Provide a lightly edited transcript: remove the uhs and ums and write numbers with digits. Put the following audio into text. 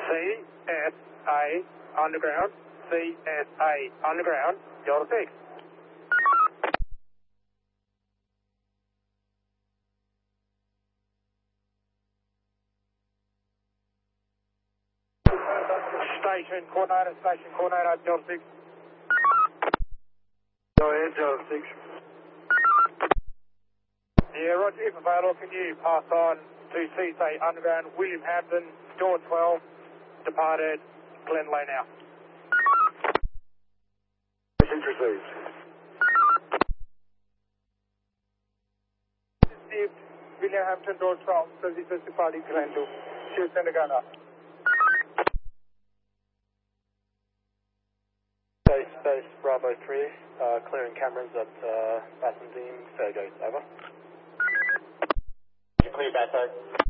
CSA underground, CSA underground, Delta 6. Station coordinator, Delta 6. Go ahead, Delta 6. Yeah, Roger, if available, can you pass on to CSA underground, William Hampton, door 12, departed Glenley now. Message received. Received, William Hampton, door 12, services departing Glenley. Cheers, underground up. Space Bravo 3, clearing cameras at Bassendean Fairgate, over. Clear, Basso.